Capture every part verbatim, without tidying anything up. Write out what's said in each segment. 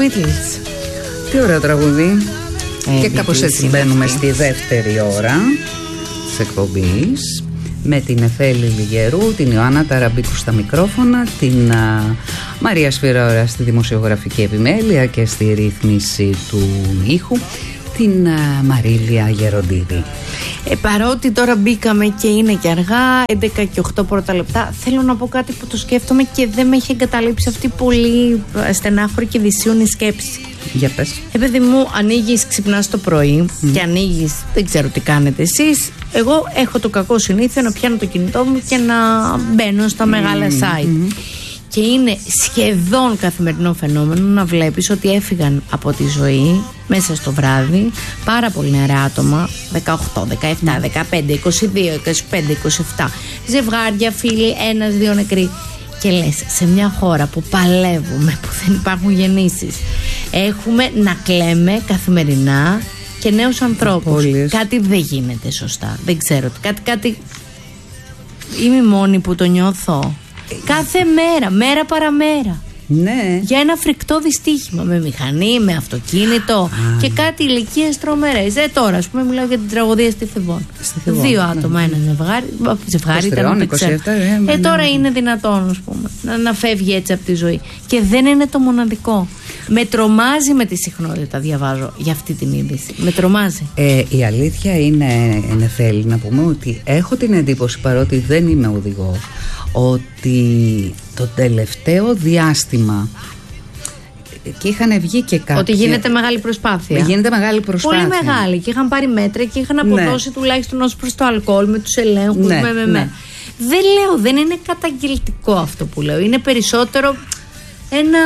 Beatles. Τι ωραίο τραγούδι. Ε, Και κάπως έτσι μπαίνουμε στη δεύτερη ώρα της εκπομπής με την Εφέλη Λιγερού, την Ιωάννα Ταραμπίκου στα μικρόφωνα, την α, Μαρία Σφυράωρα στη δημοσιογραφική επιμέλεια και στη ρύθμιση του ήχου, την α, Μαρίλια Γεροντίδη. Ε, παρότι τώρα μπήκαμε και είναι και αργά, έντεκα και οκτώ πρώτα λεπτά, θέλω να πω κάτι που το σκέφτομαι και δεν με έχει εγκαταλείψει αυτή πολύ στενάχωρη και δυσίωνη σκέψη. Για πες. Ε, παιδί μου, ανοίγεις, ξυπνάς το πρωί mm. και ανοίγεις, δεν ξέρω τι κάνετε εσείς. Εγώ έχω το κακό συνήθειο να πιάνω το κινητό μου και να μπαίνω στα mm. μεγάλα site. Mm. Και είναι σχεδόν καθημερινό φαινόμενο να βλέπεις ότι έφυγαν από τη ζωή μέσα στο βράδυ πάρα πολύ νεαρά άτομα, δεκαοκτώ, δεκαεπτά, δεκαπέντε, είκοσι δύο, είκοσι πέντε, είκοσι επτά, ζευγάρια, φίλοι, ένας, δύο νεκροί. Και λες, σε μια χώρα που παλεύουμε, που δεν υπάρχουν γεννήσεις, έχουμε να κλαίμε καθημερινά και νέους ανθρώπους. Πόλεις. Κάτι δεν γίνεται σωστά. Δεν ξέρω. Κάτι, κάτι... Είμαι η μόνη που το νιώθω. Κάθε μέρα, μέρα παραμέρα. Ναι. Για ένα φρικτό δυστύχημα με μηχανή, με αυτοκίνητο Α. και κάτι ηλικίες τρομερές. Ε, τώρα, ας πούμε, μιλάω για την τραγωδία στη Θηβών. Στη Θηβών. Δύο άτομα, ναι. ένα ζευγάρι. Ζευγάρι ήταν, είκοσι επτά, ε, ε, τώρα ναι. είναι δυνατόν, ας πούμε, να, να φεύγει έτσι από τη ζωή. Και δεν είναι το μοναδικό. Με τρομάζει με τη συχνότητα, διαβάζω για αυτή την είδηση. Με τρομάζει. Ε, η αλήθεια είναι, Νεφέλη, να πούμε ότι έχω την εντύπωση, παρότι δεν είμαι οδηγός, ότι το τελευταίο διάστημα και είχαν βγει και κάποιοι. Ότι γίνεται μεγάλη προσπάθεια. Γίνεται μεγάλη προσπάθεια. Πολύ μεγάλη. Και είχαν πάρει μέτρα και είχαν αποδώσει ναι. τουλάχιστον ως προς το αλκοόλ με τους ελέγχους. Ναι, με, με, με. Ναι. Δεν λέω, δεν είναι καταγγελτικό αυτό που λέω. Είναι περισσότερο ένα.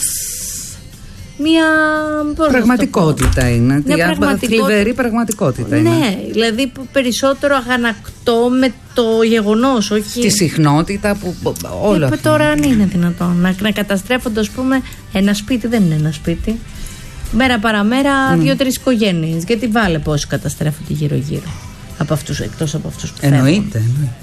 Μια πραγματικότητα είναι. Μια πραγματικότητα. Θλιβερή πραγματικότητα είναι. Ναι, δηλαδή περισσότερο αγανακτώ με το γεγονός, όχι. Τη συχνότητα που. Όλο αυτό. Τώρα αν είναι δυνατόν να, να καταστρέφονται, ας πούμε, ένα σπίτι δεν είναι ένα σπίτι. Μέρα παραμέρα mm. δύο-τρεις οικογένειες. Γιατί βάλε πόσοι καταστρέφονται γύρω-γύρω. Από αυτούς, εκτός από αυτούς που φεύγουν. Εννοείται, εννοείται.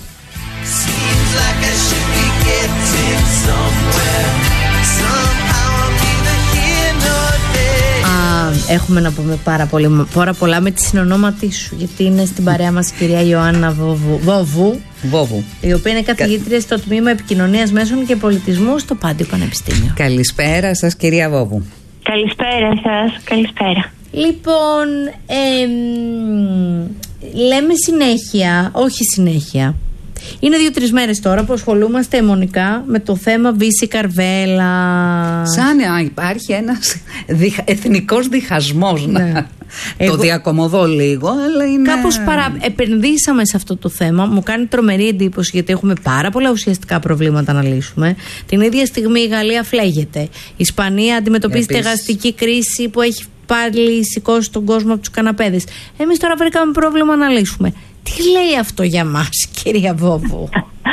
Έχουμε να πούμε πάρα, πολύ, πάρα πολλά με τη συνονόματή σου, γιατί είναι στην παρέα μας η κυρία Ιωάννα Βόβου, Βόβου, Βόβου, η οποία είναι καθηγήτρια Κα... στο Τμήμα Επικοινωνίας Μέσων και Πολιτισμού στο Πάντιο Πανεπιστήμιο. Καλησπέρα σας, κυρία Βόβου. Καλησπέρα σας, καλησπέρα. Λοιπόν, εμ, λέμε συνέχεια, όχι συνέχεια. Είναι δύο-τρεις μέρες τώρα που ασχολούμαστε αιμονικά με το θέμα Βύση Καρβέλα. Σαν να υπάρχει ένας διχα... εθνικός διχασμός. Ναι. Να... Εγώ... Το διακομωδώ λίγο, αλλά είναι. Κάπως παρα... επενδύσαμε σε αυτό το θέμα. Μου κάνει τρομερή εντύπωση, γιατί έχουμε πάρα πολλά ουσιαστικά προβλήματα να λύσουμε. Την ίδια στιγμή η Γαλλία φλέγεται. Η Ισπανία αντιμετωπίζει στεγαστική κρίση που έχει πάλι σηκώσει τον κόσμο από τους καναπέδες. Εμείς τώρα βρήκαμε πρόβλημα να λύσουμε. Τι λέει αυτό για μας, κυρία Βόβου?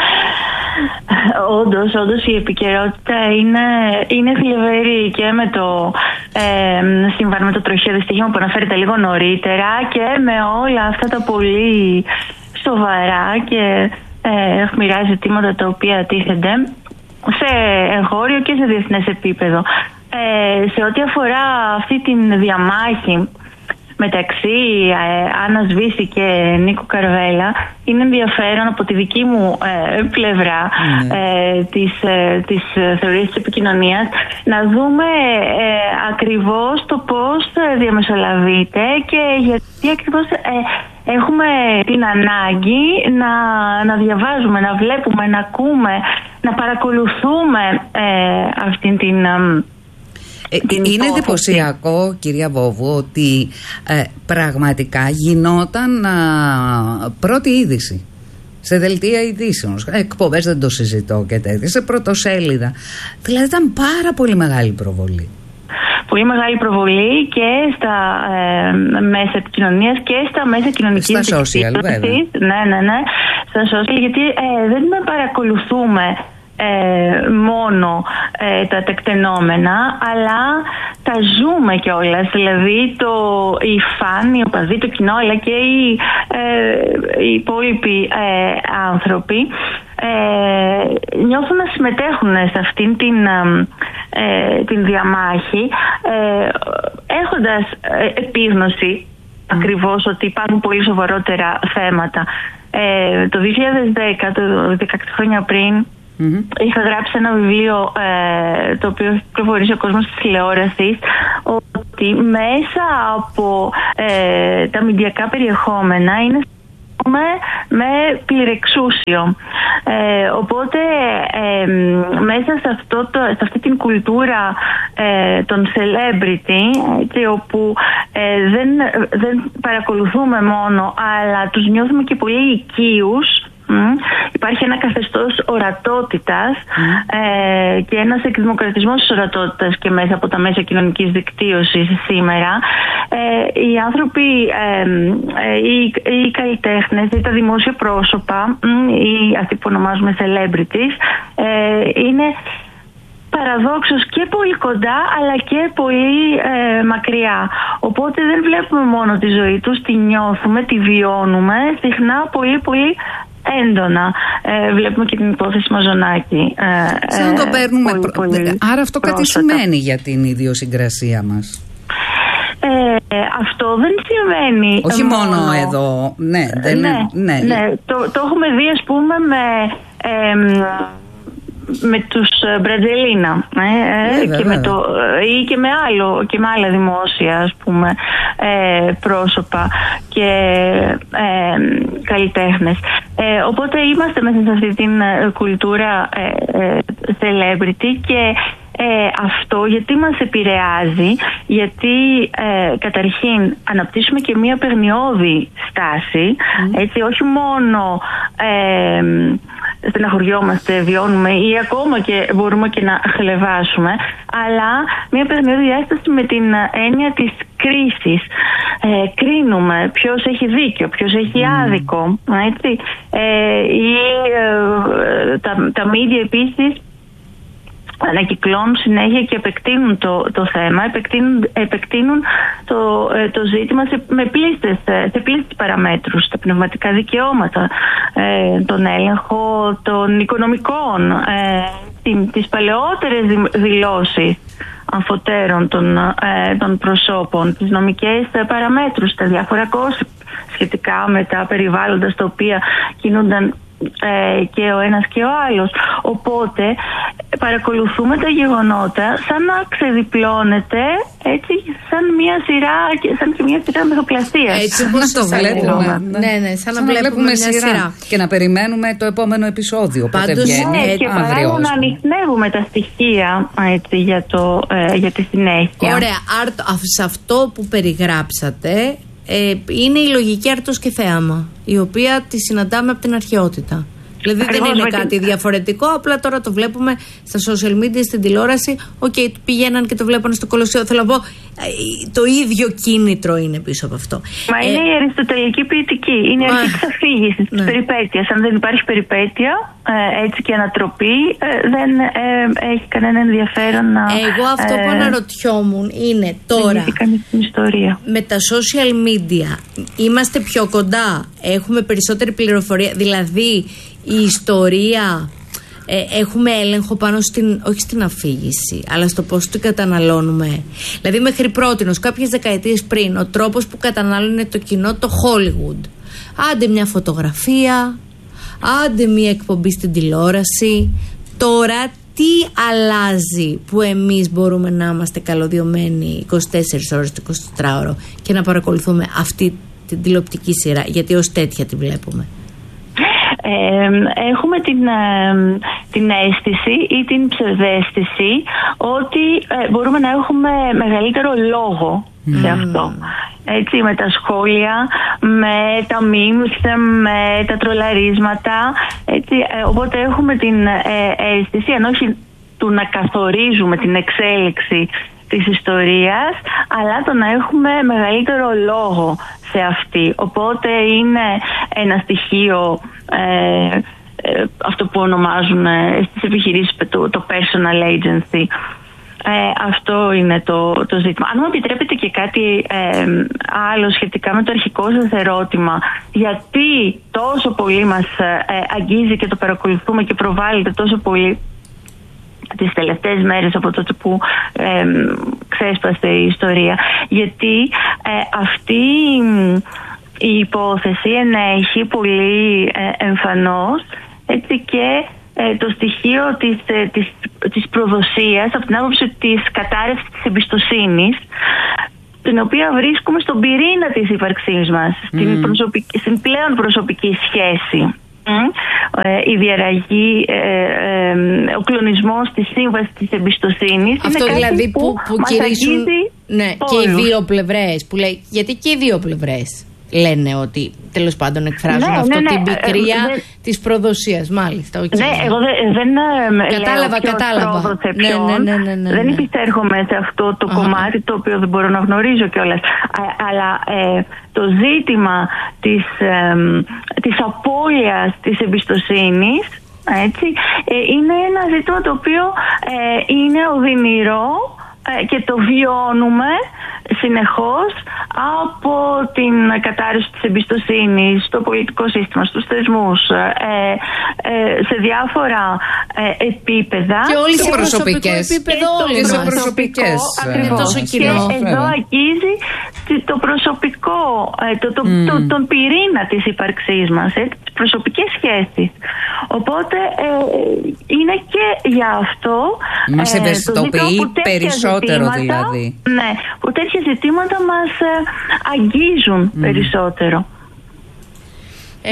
Όντως, όντως η επικαιρότητα είναι, είναι θλιβερή και με το ε, σύμβαν με το τροχαίο δυστύχημα που αναφέρεται λίγο νωρίτερα και με όλα αυτά τα πολύ σοβαρά και ε, αιχμηρά ζητήματα τα οποία τίθενται σε εγχώριο και σε διεθνές επίπεδο. Ε, σε ό,τι αφορά αυτή την διαμάχη μεταξύ ε, Άννας Βύση και Νίκου Καρβέλα, είναι ενδιαφέρον από τη δική μου ε, πλευρά mm. ε, της, ε, της θεωρίας της επικοινωνίας να δούμε ε, ακριβώς το πώς διαμεσολαβείται και γιατί ακριβώς ε, έχουμε την ανάγκη να, να διαβάζουμε, να βλέπουμε, να ακούμε, να παρακολουθούμε ε, αυτήν την... Ε, Ε, είναι εντυπωσιακό, κυρία Βόβου, ότι ε, πραγματικά γινόταν α, πρώτη είδηση σε δελτία ειδήσεων, εκπομπές δεν το συζητώ και τέτοια, σε πρωτοσέλιδα. Δηλαδή ήταν πάρα πολύ μεγάλη προβολή. Πολύ μεγάλη προβολή και στα ε, μέσα επικοινωνίας και στα μέσα κοινωνικής στα social, βέβαια. Ναι, ναι, ναι, στα social, γιατί ε, δεν παρακολουθούμε Ε, μόνο ε, τα τεκτενόμενα, αλλά τα ζούμε κιόλας. Δηλαδή το, οι φαν, οι οπαδοί, το κοινό, αλλά και οι, ε, οι υπόλοιποι ε, άνθρωποι ε, νιώθουν να συμμετέχουν σε αυτήν την, ε, την διαμάχη, ε, έχοντας ε, επίγνωση mm. ακριβώς ότι υπάρχουν πολύ σοβαρότερα θέματα. Ε, το δύο χιλιάδες δέκα, το δεκαέξι χρόνια πριν, Mm-hmm. είχα γράψει ένα βιβλίο ε, το οποίο έχει κυκλοφορήσει ο κόσμος της τηλεόρασης, ότι μέσα από ε, τα μηντιακά περιεχόμενα είναι με, με πληρεξούσιο. Ε, οπότε ε, μέσα σε, αυτό το, σε αυτή την κουλτούρα ε, των celebrity, έτσι, όπου ε, δεν, δεν παρακολουθούμε μόνο, αλλά τους νιώθουμε και πολύ οικείους. Mm. Υπάρχει ένα καθεστώς ορατότητας mm. ε, και ένας εκδημοκρατισμός της ορατότητας και μέσα από τα μέσα κοινωνικής δικτύωσης σήμερα. Ε, οι άνθρωποι, ε, ε, οι, οι καλλιτέχνες ή τα δημόσια πρόσωπα ή αυτοί που ονομάζουμε celebrities ε, είναι παραδόξως και πολύ κοντά αλλά και πολύ ε, μακριά. Οπότε δεν βλέπουμε μόνο τη ζωή τους, τη νιώθουμε, τη βιώνουμε συχνά πολύ πολύ έντονα. Ε, βλέπουμε και την υπόθεση Μαζονάκη. Ε, Σαν το παίρνουμε πολύ, προ... πολύ Άρα αυτό πρόσφατα. κάτι σημαίνει για την ιδιοσυγκρασία μας? Ε, αυτό δεν σημαίνει όχι μόνο, μόνο εδώ. Ναι, δεν ναι, ναι, ναι. ναι. Το, το έχουμε δει, ας πούμε, με ε, με τους Μπραντζελίνα ε, βέβαια, και με βέβαια. το, ή και με, άλλο, και με άλλα δημόσια, ας πούμε, ε, πρόσωπα και ε, καλλιτέχνες. Ε, οπότε είμαστε μέσα σε αυτή την κουλτούρα ε, ε, celebrity και Ε, αυτό γιατί μας επηρεάζει? Γιατί ε, καταρχήν αναπτύσσουμε και μία περνιώδη στάση, mm. έτσι, όχι μόνο ε, στεναχωριόμαστε, βιώνουμε ή ακόμα και μπορούμε και να χλεβάσουμε, αλλά μία περνιώδη διάσταση με την έννοια της κρίσης. Ε, κρίνουμε ποιος έχει δίκιο, ποιος έχει mm. άδικο, έτσι. Ε, ή ε, τα, τα media επίσης ανακυκλώνουν συνέχεια και επεκτείνουν το, το θέμα, επεκτείνουν, επεκτείνουν το, το ζήτημα σε, με πλήστες, σε πλήστες παραμέτρους, τα πνευματικά δικαιώματα, ε, τον έλεγχο των οικονομικών, ε, την, τις παλαιότερες δηλώσεις αμφωτέρων των, ε, των προσώπων, τις νομικές παραμέτρους, τα διάφορα κόστη σχετικά με τα περιβάλλοντα στα οποία κινούνταν Ε, και ο ένας και ο άλλος. Οπότε παρακολουθούμε τα γεγονότα σαν να ξεδιπλώνεται, έτσι, σαν μια σειρά, σαν και μια σειρά μυθοπλαστίας. Έτσι όπως το βλέπουμε. Ναι, ναι, ναι, σαν να, να βλέπουμε, βλέπουμε μια σειρά. σειρά και να περιμένουμε το επόμενο επεισόδιο. Πάντως, βγαίνει, ναι, και παράλληλα να ανοιχνεύουμε τα στοιχεία, έτσι, για, το, ε, για τη συνέχεια. Ωραία, Άρτ, σε αυτό που περιγράψατε Ε, είναι η λογική Άρτος και θέαμα, η οποία τη συναντάμε από την αρχαιότητα. Δηλαδή Ακριβώς, δεν είναι κάτι την... διαφορετικό, απλά τώρα το βλέπουμε στα social media, στην τηλεόραση. Οκ, okay, πηγαίναν και το βλέπανε στο Κολοσσέο. Θέλω να πω, το ίδιο κίνητρο είναι πίσω από αυτό. Μα ε, είναι η αριστοτελική ποιητική. Είναι η αρχή της αφήγησης, της περιπέτειας. Αν δεν υπάρχει περιπέτεια, ε, έτσι και ανατροπή, ε, δεν ε, έχει κανένα ενδιαφέρον να. Εγώ αυτό ε, που αναρωτιόμουν είναι τώρα. Την ιστορία. Με τα social media είμαστε πιο κοντά, έχουμε περισσότερη πληροφορία. Δηλαδή η ιστορία, ε, έχουμε έλεγχο πάνω στην, όχι στην αφήγηση, αλλά στο πώς την καταναλώνουμε. Δηλαδή μέχρι πρότινος, κάποιες δεκαετίες πριν, ο τρόπος που κατανάλωνε το κοινό το Hollywood. Άντε μια φωτογραφία, άντε μια εκπομπή στην τηλεόραση. Τώρα τι αλλάζει που εμείς μπορούμε να είμαστε καλωδιωμένοι είκοσι τέσσερις ώρες το εικοσιτετράωρο και να παρακολουθούμε αυτή την τηλεοπτική σειρά, γιατί ως τέτοια τη βλέπουμε? Ε, έχουμε την, ε, την αίσθηση ή την ψευδαίσθηση ότι ε, μπορούμε να έχουμε μεγαλύτερο λόγο mm. σε αυτό. Έτσι, με τα σχόλια, με τα memes, με τα τρολαρίσματα. Έτσι, ε, οπότε έχουμε την ε, αίσθηση, ενώ όχι του να καθορίζουμε την εξέλιξη της ιστορίας, αλλά το να έχουμε μεγαλύτερο λόγο σε αυτή. Οπότε είναι ένα στοιχείο, ε, ε, αυτό που ονομάζουν ε, στις επιχειρήσεις το, το personal agency. Ε, αυτό είναι το, το ζήτημα. Αν μου επιτρέπετε και κάτι ε, άλλο σχετικά με το αρχικό σας ερώτημα, γιατί τόσο πολύ μας ε, αγγίζει και το παρακολουθούμε και προβάλλεται τόσο πολύ τις τελευταίες μέρες από τότε που ε, ξέσπασε η ιστορία. Γιατί ε, αυτή η υπόθεση ενέχει πολύ ε, εμφανώς, έτσι, και ε, το στοιχείο της, ε, της, της προδοσίας από την άποψη της κατάρρευσης της εμπιστοσύνης, την οποία βρίσκουμε στον πυρήνα της ύπαρξής μας, mm. στην, προσωπική, στην πλέον προσωπική σχέση. Mm. Η διαραγή, ε, ε, ο κλονισμός της σύμβασης της εμπιστοσύνης. Αυτό είναι δηλαδή που, που, που κηρύσουν, ναι, και οι δύο πλευρές, που λέει, γιατί και οι δύο πλευρές λένε ότι τέλος πάντων εκφράζουν, ναι, αυτό, ναι, ναι, την πικρία ε, ε, της προδοσίας, μάλιστα. Okay. Ναι, εγώ δεν, δεν κατάλαβα, λέω κατάλαβα. Ναι, ναι, ναι, ναι, ναι, ναι. Δεν επιστέρχομαι σε αυτό το uh-huh. κομμάτι, το οποίο δεν μπορώ να γνωρίζω κιόλας. Αλλά ε, το ζήτημα της, ε, της απώλειας της εμπιστοσύνης, έτσι, ε, είναι ένα ζήτημα το οποίο ε, είναι οδυνηρό και το βιώνουμε συνεχώς από την κατάρρευση της εμπιστοσύνης στο πολιτικό σύστημα, στους θεσμούς, ε, ε, σε διάφορα ε, επίπεδα. Και όλες οι προσωπικές. Και σε προσωπικές. Ακριβώς. Και εδώ αγγίζει το προσωπικό, το, το, mm. το, τον πυρήνα της ύπαρξής μας, ε, τις προσωπικές σχέσεις. Οπότε ε, είναι και γι' αυτό μας ε, ευαισθητοποιεί περισσότερο, δηλαδή. Ναι, που τέτοια ζητήματα μας ε, αγγίζουν mm. περισσότερο. Ε,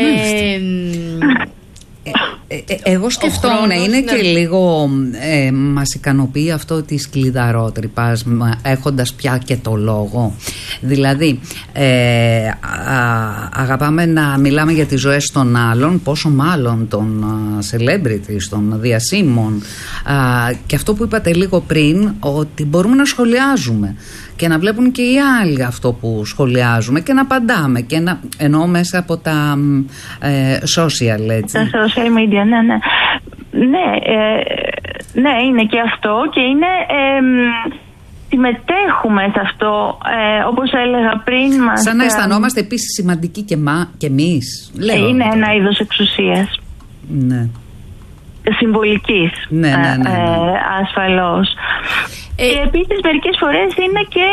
Ε, ε, εγώ σκεφτόμουν, είναι και λίγο ε, μας ικανοποιεί αυτό της κλειδαρότρυπας, έχοντας πια και το λόγο. Δηλαδή ε, α, αγαπάμε να μιλάμε για τις ζωές των άλλων, πόσο μάλλον των celebrities, των διασύμων, α, και αυτό που είπατε λίγο πριν, ότι μπορούμε να σχολιάζουμε και να βλέπουν και οι άλλοι αυτό που σχολιάζουμε και να απαντάμε, και να, εννοώ μέσα από τα ε, social, έτσι. Τα social media, ναι, ναι. Ναι, ε, ναι, είναι και αυτό, και είναι... Ε, συμμετέχουμε σε αυτό, ε, όπως έλεγα πριν μας. Σαν να αισθανόμαστε επίσης σημαντικοί και, μα, και εμείς. Λέω. Είναι ένα είδος εξουσίας. Ναι. Συμβολικής. Ναι, ναι, ναι, ναι. Ε, ασφαλώς. Ε, και επίσης μερικές φορές είναι και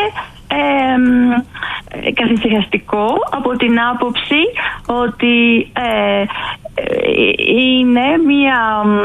ε, καθησυχαστικό από την άποψη ότι ε, είναι μία...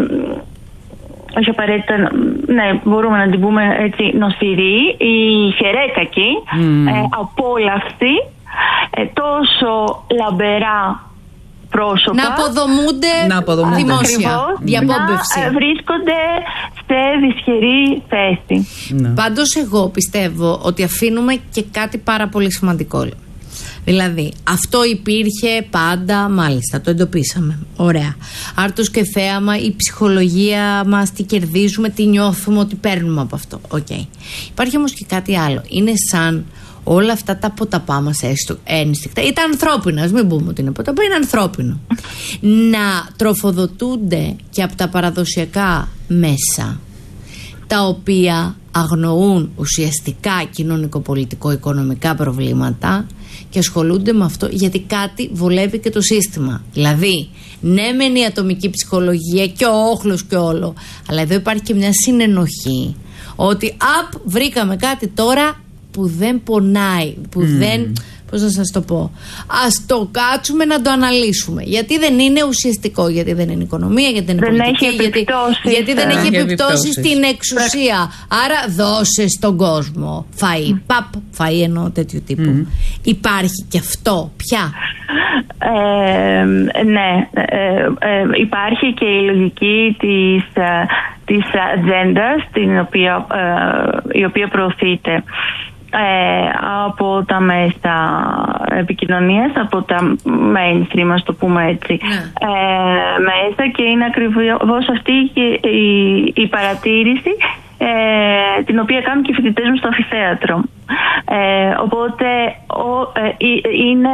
όχι απαραίτητα, ναι, μπορούμε να την πούμε έτσι, νοθηρή ή χερέκακη mm. ε, απόλαυση ε, τόσο λαμπερά πρόσωπα να αποδομούνται, να αποδομούνται. δημόσια, διαπόμπευση, να βρίσκονται σε δυσχερή θέση. Ναι. Πάντως εγώ πιστεύω ότι αφήνουμε και κάτι πάρα πολύ σημαντικό. Δηλαδή, αυτό υπήρχε πάντα, μάλιστα, το εντοπίσαμε. Ωραία. Άρτος και θέαμα, η ψυχολογία μας, τι κερδίζουμε, τι νιώθουμε ότι παίρνουμε από αυτό. Οκ. Okay. Υπάρχει όμως και κάτι άλλο. Είναι σαν όλα αυτά τα ποταπά μας έστω ένστικτα. Ήταν ανθρώπινα, ας μην πούμε ότι είναι ποταπά, είναι ανθρώπινο. Να τροφοδοτούνται και από τα παραδοσιακά μέσα, τα οποία αγνοούν ουσιαστικά κοινωνικο-πολιτικό-οικονομικά προβλήματα και ασχολούνται με αυτό γιατί κάτι βολεύει και το σύστημα. Δηλαδή, ναι μεν η ατομική ψυχολογία και ο όχλος και όλο, αλλά εδώ υπάρχει και μια συνενοχή ότι απ, βρήκαμε κάτι τώρα που δεν πονάει, που mm. δεν... Πώς να σας το πω, ας το κάτσουμε να το αναλύσουμε. Γιατί δεν είναι ουσιαστικό, γιατί δεν είναι οικονομία, γιατί δεν είναι δεν πολιτική, γιατί, γιατί δεν έχει επιπτώσει στην εξουσία. Άρα δώσε στον κόσμο φαΐ, παπ, φαΐ εννοώ τέτοιου τύπου. Mm. Υπάρχει και αυτό πια. Ε, ναι, ε, ε, υπάρχει και η λογική της, της ατζέντας, την οποία, ε, η οποία προωθείται Ε, από τα μέσα επικοινωνίας, από τα mainstream, ας το πούμε έτσι, ναι. ε, μέσα, και είναι ακριβώς αυτή η, η παρατήρηση ε, την οποία κάνουν και οι φοιτητές μου στο αμφιθέατρο. Ε, οπότε ο, ε, είναι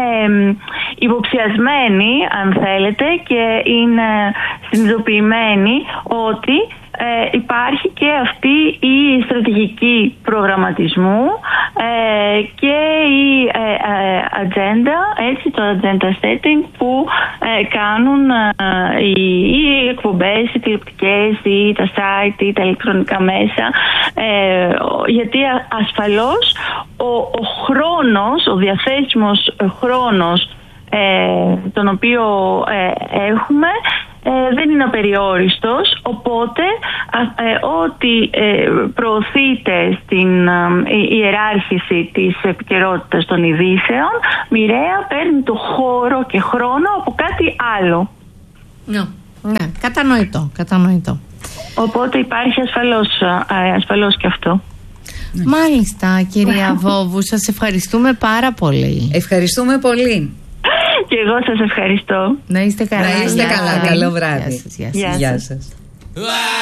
υποψιασμένοι, αν θέλετε, και είναι συνειδητοποιημένοι ότι ε, υπάρχει και αυτή η στρατηγική προγραμματισμού ε, και η ε, ε, ατζέντα, έτσι, το agenda setting που ε, κάνουν ε, οι, οι εκπομπές, οι τηλεοπτικές ή τα site ή τα ηλεκτρονικά μέσα, ε, γιατί ασφαλώς ο, ο χρόνος, ο διαθέσιμος χρόνος ε, τον οποίο ε, έχουμε ε, δεν είναι απεριόριστος, οπότε ε, ό,τι ε, προωθείται στην ε, ιεράρχηση της επικαιρότητας των ειδήσεων μοιραία παίρνει το χώρο και χρόνο από κάτι άλλο. Ναι, ναι, κατανοητό, κατανοητό. Οπότε υπάρχει ασφαλώς, ε, ασφαλώς και αυτό. Μάλιστα, κυρία Βόβου, σας ευχαριστούμε πάρα πολύ. Ευχαριστούμε πολύ. Και εγώ σας ευχαριστώ. Να είστε καλά. Να είστε καλά. Καλό βράδυ. Γεια σας. Γεια σας. Γεια σας.